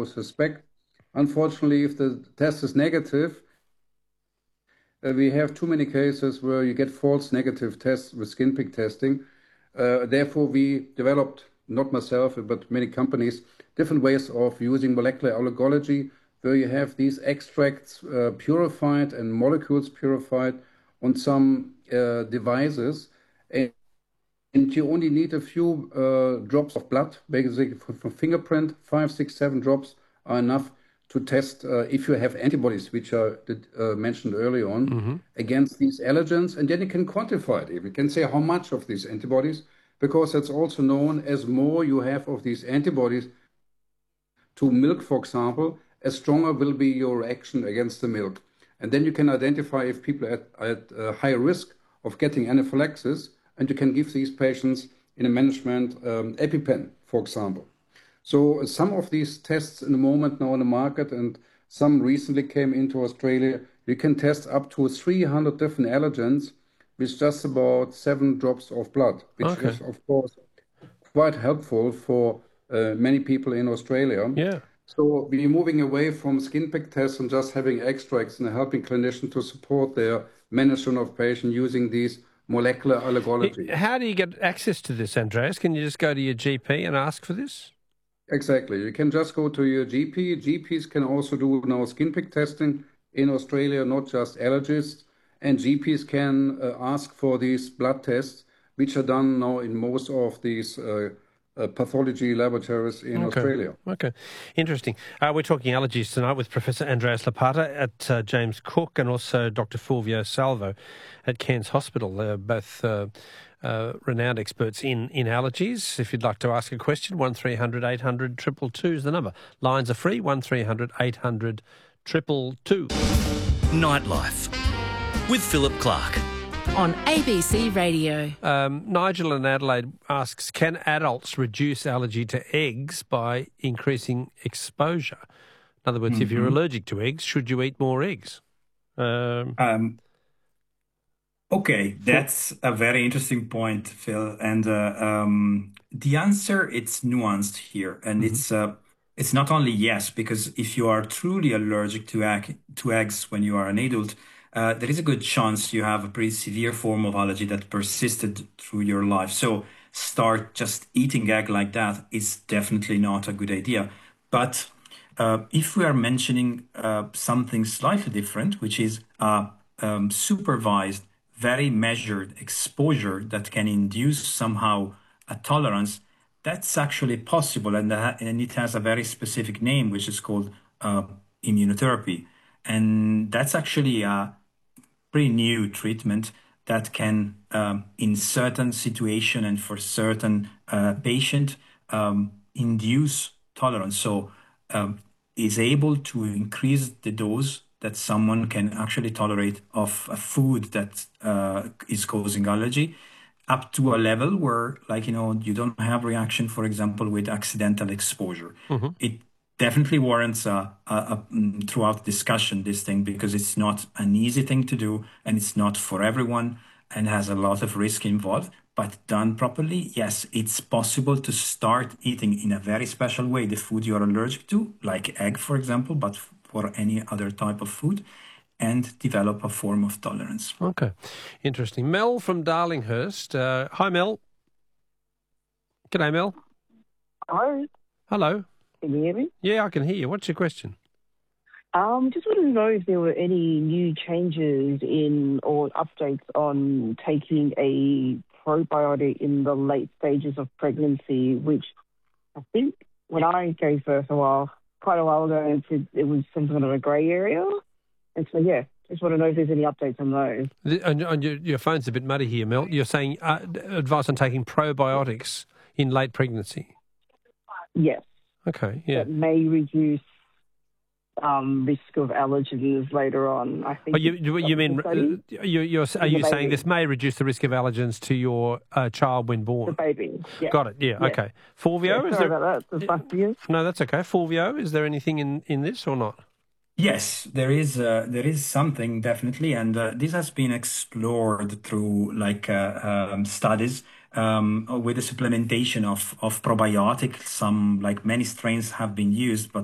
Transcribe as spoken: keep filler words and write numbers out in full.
so suspect. Unfortunately, if the test is negative, uh, we have too many cases where you get false negative tests with skin prick testing. Uh, therefore, we developed, not myself, but many companies, different ways of using molecular allergology, where you have these extracts uh, purified and molecules purified on some uh, devices. And, and you only need a few uh, drops of blood, basically for, for fingerprint, five, six, seven drops are enough to test uh, if you have antibodies, which are uh, mentioned early on, mm-hmm. against these allergens. And then you can quantify it. You can say how much of these antibodies, because it's also known as more you have of these antibodies to milk, for example, as stronger will be your reaction against the milk. And then you can identify if people are at, at uh, higher risk of getting anaphylaxis, and you can give these patients in a management um, EpiPen, for example. So uh, some of these tests in the moment now on the market, and some recently came into Australia, you can test up to three hundred different allergens with just about seven drops of blood, which okay. is, of course, quite helpful for uh, many people in Australia. Yeah. So we're moving away from skin prick tests and just having extracts and helping clinicians to support their management of patients using these molecular allergology. How do you get access to this, Andreas? Can you just go to your G P and ask for this? Exactly. You can just go to your G P. G Ps can also do now skin prick testing in Australia, not just allergists. And G Ps can uh, ask for these blood tests, which are done now in most of these uh, uh, pathology laboratories in okay. Australia. Okay, interesting. Uh, we're talking allergies tonight with Professor Andreas Lopata at uh, James Cook and also Doctor Fulvio Salvo at Cairns Hospital. They're both uh, uh, renowned experts in, in allergies. If you'd like to ask a question, one three hundred eight hundred two two two is the number. Lines are free, one three hundred eight hundred two two two. Nightlife with Philip Clark. On A B C Radio. Um, Nigel in Adelaide asks, can adults reduce allergy to eggs by increasing exposure? In other words, mm-hmm. if you're allergic to eggs, should you eat more eggs? Um, um, okay, that's a very interesting point, Phil. And uh, um, the answer, it's nuanced here. And mm-hmm. it's uh, it's not only yes, because if you are truly allergic to, egg, to eggs when you are an adult, Uh, there is a good chance you have a pretty severe form of allergy that persisted through your life. So start just eating egg like that is definitely not a good idea. But uh, if we are mentioning uh, something slightly different, which is a um, supervised, very measured exposure that can induce somehow a tolerance, that's actually possible. And, uh, and it has a very specific name, which is called uh, immunotherapy. And that's actually a pretty new treatment that can, um, in certain situation and for certain uh, patient, um, induce tolerance. So um, is able to increase the dose that someone can actually tolerate of a food that uh, is causing allergy up to a level where, like, you know, you don't have reaction, for example, with accidental exposure. Mm-hmm. It definitely warrants a, a, a throughout discussion, this thing, because it's not an easy thing to do and it's not for everyone and has a lot of risk involved. But done properly, yes, it's possible to start eating in a very special way the food you're allergic to, like egg, for example, but for any other type of food, and develop a form of tolerance. Okay, interesting. Mel from Darlinghurst. Uh, hi, Mel. G'day, Mel. Hello. Hello. Can you hear me? Yeah, I can hear you. What's your question? Um, just wanted to know if there were any new changes in or updates on taking a probiotic in the late stages of pregnancy, which I think when I gave birth a while, quite a while ago, it was some sort of a grey area. And so, yeah, just want to know if there's any updates on those. The, and, and your, your phone's a bit muddy here, Mel. You're saying uh, advice on taking probiotics in late pregnancy? Yes. Okay, yeah. That may reduce um, risk of allergens later on. I think. Oh, you you mean uh, you, you're are you saying this may reduce the risk of allergens to your uh, child when born? The baby. Yeah. Got it. Yeah. yeah. Okay. Fulvio, yeah, is sorry there? about that. That's yeah. No, that's okay. Fulvio, is there anything in, in this or not? Yes, there is. Uh, there is something definitely, and uh, this has been explored through like uh, um, studies. Um, with the supplementation of, of probiotics, some like many strains have been used, but